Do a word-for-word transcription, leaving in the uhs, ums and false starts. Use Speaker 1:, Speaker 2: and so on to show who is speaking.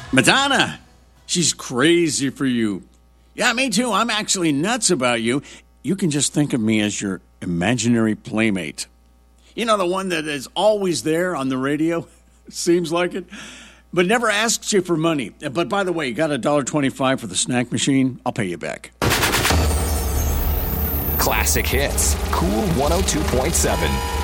Speaker 1: Madonna, she's crazy for you. Yeah, me too. I'm actually nuts about you. You can just think of me as your imaginary playmate. You know, the one that is always there on the radio, seems like it, but never asks you for money. But by the way, you got a one dollar twenty-five for the snack machine? I'll pay you back.
Speaker 2: Classic hits. Cool one oh two point seven.